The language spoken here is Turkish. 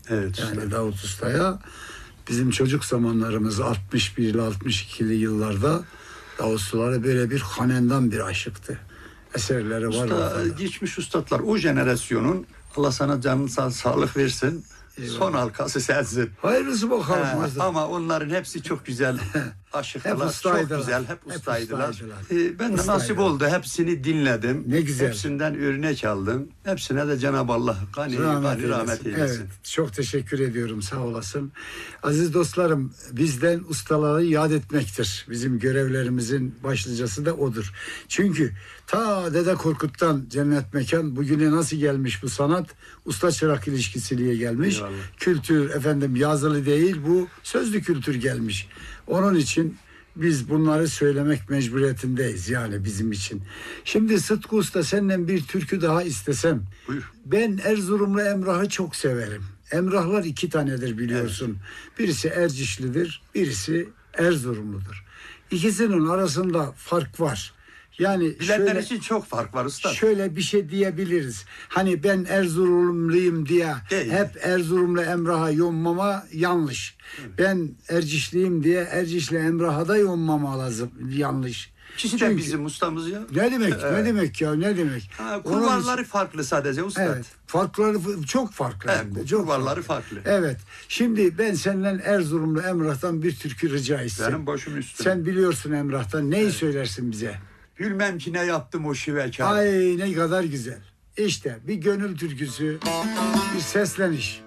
Evet, Yani usta. Davut Usta'ya bizim çocuk zamanlarımız 61'li 62'li yıllarda Davut Usta'lara böyle bir hanendan bir aşıktı. Eserleri var Usta, orada. geçmiş ustalar o jenerasyonun, Allah sana canın sağlık versin. Eyvallah. Son halkası sensin. Hayırlısı bakalım. Ama onların hepsi çok güzel aşıktılar. Hep ustaydılar. Çok güzel, hep Hep ustaydılar. ustaydılar. Ben de nasip Ustaydılar. oldu. Hepsini dinledim. Ne güzel. Hepsinden örnek aldım. Hepsine de Cenab-ı Allah gani rahmet eylesin. Evet, çok teşekkür ediyorum, sağ olasın. Aziz dostlarım, bizden ustaları yad etmektir. Bizim görevlerimizin başlıcası da odur. Çünkü ta Dede Korkut'tan cennet mekan bugüne nasıl gelmiş bu sanat? Usta çırak ilişkisiyle gelmiş. Eyvallah. Kültür efendim yazılı değil, bu sözlü kültür gelmiş. Onun için biz bunları söylemek mecburiyetindeyiz yani bizim için. Şimdi Sıtkı Usta, senden bir türkü daha istesem. Buyur. Ben Erzurumlu Emrah'ı çok severim. Emrahlar 2 tanedir biliyorsun. Birisi Ercişlidir, birisi Erzurumludur. İkisinin arasında fark var. Yani Bilenler için çok fark var usta. şöyle bir şey diyebiliriz. Hani ben Erzurumluyum diye Değil. hep Erzurumlu Emrah'a yommama yanlış. Ben Ercişliyim diye Ercişli Emrah'a da yommama lazım, yanlış. İkisi de Çünkü- bizim ustamız ya. Ne demek? Ne demek ya? Ne demek? Onun Kulvarları için- farklı sadece usta. Evet. Farkları çok farklı. hem de, çok kulvarları farklı. Evet. Şimdi ben senden Erzurumlu Emrah'tan bir türkü rica etsem. Benim başım üstüne. Sen biliyorsun Emrah'tan. Neyi söylersin bize? Bilmem ki ne yaptım o şivekar. Ay ne kadar güzel. İşte bir gönül türküsü, bir sesleniş.